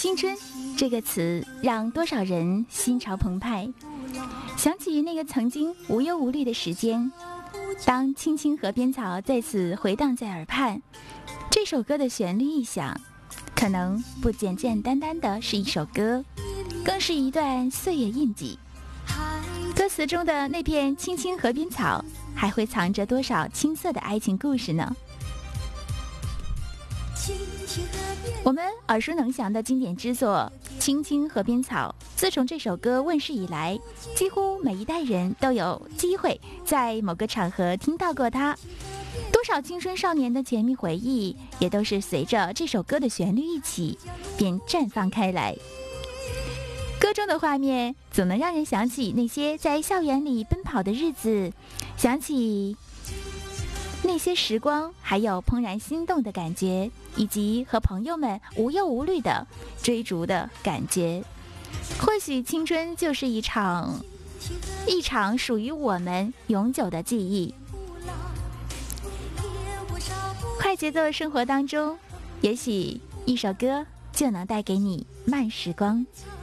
青春这个词让多少人心潮澎湃，想起那个曾经无忧无虑的时间，当青青河边草再次回荡在耳畔，这首歌的旋律一响，可能不简简单单的是一首歌，更是一段岁月印记。歌词中的那片青青河边草，还会藏着多少青涩的爱情故事呢？我们耳熟能详的经典之作《青青河边草》，自从这首歌问世以来，几乎每一代人都有机会在某个场合听到过它。多少青春少年的甜蜜回忆，也都是随着这首歌的旋律一起，便绽放开来。歌中的画面总能让人想起那些在校园里奔跑的日子，想起那些时光，还有怦然心动的感觉，以及和朋友们无忧无虑的追逐的感觉。或许青春就是一场属于我们永久的记忆。快节奏的生活当中，也许一首歌就能带给你慢时光。